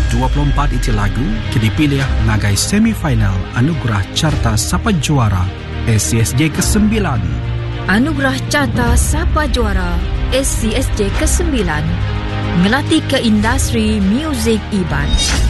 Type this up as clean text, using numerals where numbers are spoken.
24 iti lagu kidipilih ngagai semifinal Anugerah Carta Sapa Juara SCSJ ke-9. Anugerah Carta Sapa Juara SCSJ ke-9 ngelatih ke industri muzik Iban.